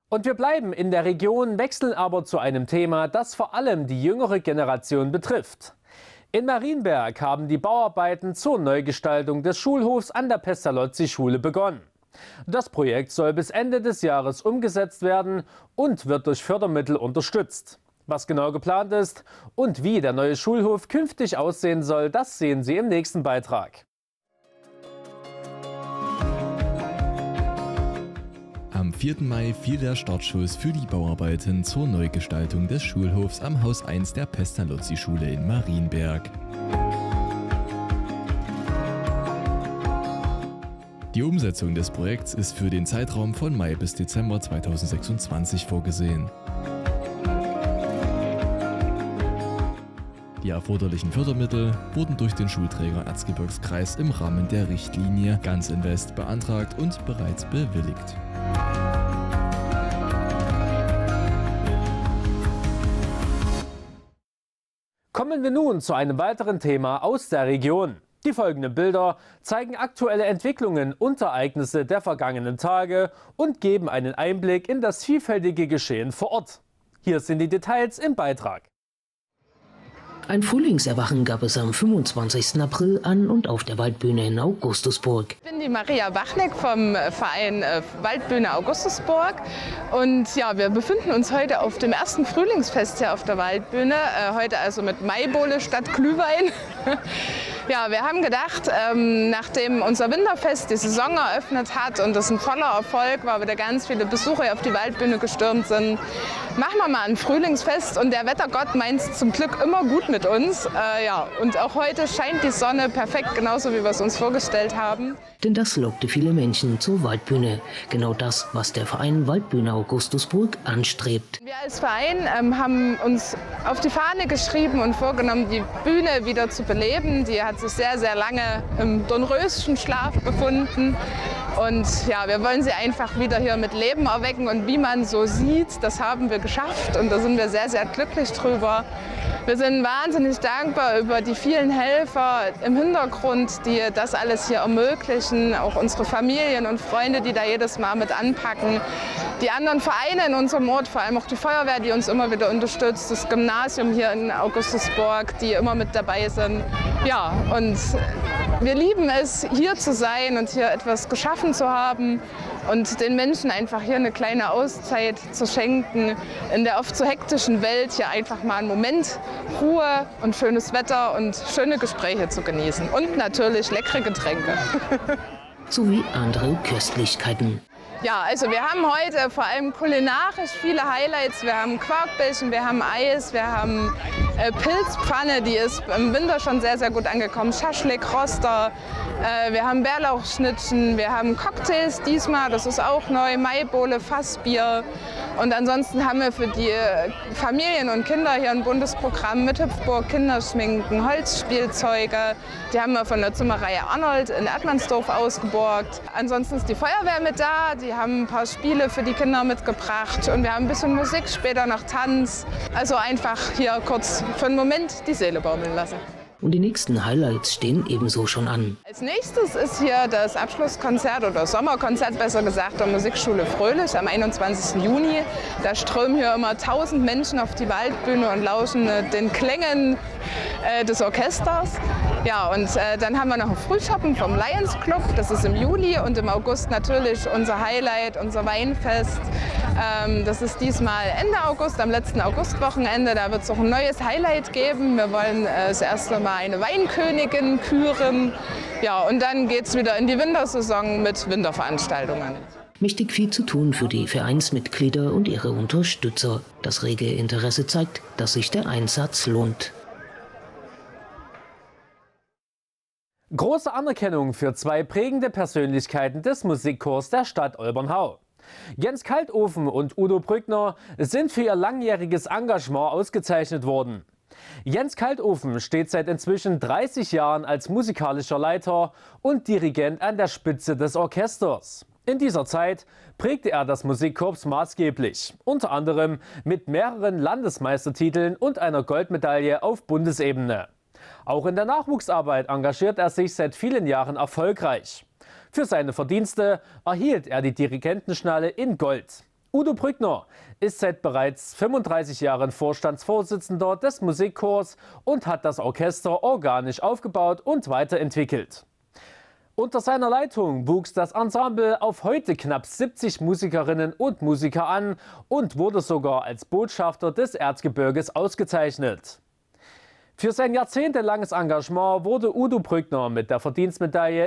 Und wir bleiben in der Region, wechseln aber zu einem Thema, das vor allem die jüngere Generation betrifft. In Marienberg haben die Bauarbeiten zur Neugestaltung des Schulhofs an der Pestalozzi-Schule begonnen. Das Projekt soll bis Ende des Jahres umgesetzt werden und wird durch Fördermittel unterstützt. Was genau geplant ist und wie der neue Schulhof künftig aussehen soll, das sehen Sie im nächsten Beitrag. Am 4. Mai fiel der Startschuss für die Bauarbeiten zur Neugestaltung des Schulhofs am Haus 1 der Pestalozzi-Schule in Marienberg. Die Umsetzung des Projekts ist für den Zeitraum von Mai bis Dezember 2026 vorgesehen. Die erforderlichen Fördermittel wurden durch den Schulträger Erzgebirgskreis im Rahmen der Richtlinie Ganz Invest beantragt und bereits bewilligt. Kommen wir nun zu einem weiteren Thema aus der Region. Die folgenden Bilder zeigen aktuelle Entwicklungen und Ereignisse der vergangenen Tage und geben einen Einblick in das vielfältige Geschehen vor Ort. Hier sind die Details im Beitrag. Ein Frühlingserwachen gab es am 25. April an und auf der Waldbühne in Augustusburg. Ich bin die Maria Wachneck vom Verein Waldbühne Augustusburg und ja, wir befinden uns heute auf dem ersten Frühlingsfest hier auf der Waldbühne, heute also mit Maibohle statt Glühwein. Ja, wir haben gedacht, nachdem unser Winterfest die Saison eröffnet hat und das ein voller Erfolg war, wieder ganz viele Besucher auf die Waldbühne gestürmt sind, machen wir mal ein Frühlingsfest und der Wettergott meint es zum Glück immer gut mit uns. Ja, und auch heute scheint die Sonne perfekt, genauso wie wir es uns vorgestellt haben. Denn das lockte viele Menschen zur Waldbühne. Genau das, was der Verein Waldbühne Augustusburg anstrebt. Wir als Verein haben uns auf die Fahne geschrieben und vorgenommen, die Bühne wieder zu beleben. Die hat sich sehr, sehr lange im Dornröschenschlaf befunden. Und ja, wir wollen sie einfach wieder hier mit Leben erwecken. Und wie man so sieht, das haben wir geschafft. Und da sind wir sehr, sehr glücklich drüber. Wir sind wahnsinnig dankbar über die vielen Helfer im Hintergrund, die das alles hier ermöglichen. Auch unsere Familien und Freunde, die da jedes Mal mit anpacken. Die anderen Vereine in unserem Ort, vor allem auch die Feuerwehr, die uns immer wieder unterstützt. Das Gymnasium hier in Augustusburg, die immer mit dabei sind. Ja, und wir lieben es, hier zu sein und hier etwas geschaffen zu haben und den Menschen einfach hier eine kleine Auszeit zu schenken. In der oft so hektischen Welt hier einfach mal einen Moment Ruhe und schönes Wetter und schöne Gespräche zu genießen. Und natürlich leckere Getränke. Sowie andere Köstlichkeiten. Ja, also wir haben heute vor allem kulinarisch viele Highlights. Wir haben Quarkbällchen, wir haben Eis, wir haben Pilzpfanne, die ist im Winter schon sehr, sehr gut angekommen. Schaschlik, Roster, wir haben Bärlauchschnittchen, wir haben Cocktails diesmal, das ist auch neu, Maibohle, Fassbier. Und ansonsten haben wir für die Familien und Kinder hier ein buntes Programm mit Hüpfburg, Kinderschminken, Holzspielzeuge. Die haben wir von der Zimmerei Arnold in Erdmannsdorf ausgeborgt. Ansonsten ist die Feuerwehr mit da, die haben ein paar Spiele für die Kinder mitgebracht. Und wir haben ein bisschen Musik, später noch Tanz. Also einfach hier kurz für einen Moment die Seele baumeln lassen. Und die nächsten Highlights stehen ebenso schon an. Als nächstes ist hier das Abschlusskonzert oder Sommerkonzert, besser gesagt, der Musikschule Fröhlich am 21. Juni. Da strömen hier immer 1000 Menschen auf die Waldbühne und lauschen den Klängen des Orchesters. Ja, und dann haben wir noch ein Frühschoppen vom Lions Club, das ist im Juli, und im August natürlich unser Highlight, unser Weinfest. Das ist diesmal Ende August, am letzten Augustwochenende. Da wird es auch ein neues Highlight geben. Wir wollen das erste Mal eine Weinkönigin küren. Ja, und dann geht es wieder in die Wintersaison mit Winterveranstaltungen. Mächtig viel zu tun für die Vereinsmitglieder und ihre Unterstützer. Das rege Interesse zeigt, dass sich der Einsatz lohnt. Große Anerkennung für zwei prägende Persönlichkeiten des Musikchors der Stadt Olbernhau. Jens Kaltofen und Udo Brückner sind für ihr langjähriges Engagement ausgezeichnet worden. Jens Kaltofen steht seit inzwischen 30 Jahren als musikalischer Leiter und Dirigent an der Spitze des Orchesters. In dieser Zeit prägte er das Musikkorps maßgeblich, unter anderem mit mehreren Landesmeistertiteln und einer Goldmedaille auf Bundesebene. Auch in der Nachwuchsarbeit engagiert er sich seit vielen Jahren erfolgreich. Für seine Verdienste erhielt er die Dirigentenschnalle in Gold. Udo Brückner ist seit bereits 35 Jahren Vorstandsvorsitzender des Musikchors und hat das Orchester organisch aufgebaut und weiterentwickelt. Unter seiner Leitung wuchs das Ensemble auf heute knapp 70 Musikerinnen und Musiker an und wurde sogar als Botschafter des Erzgebirges ausgezeichnet. Für sein jahrzehntelanges Engagement wurde Udo Brückner mit der Verdienstmedaille